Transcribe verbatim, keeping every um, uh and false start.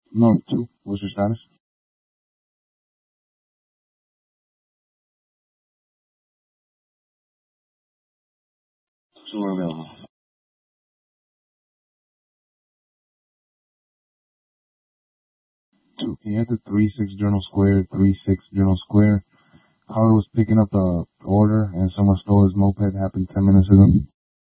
No, two. What's your status? Two are available. Two. Can you enter three six Journal Square, three six Journal Square? Caller was picking up the order and someone stole his moped. Happened ten minutes ago.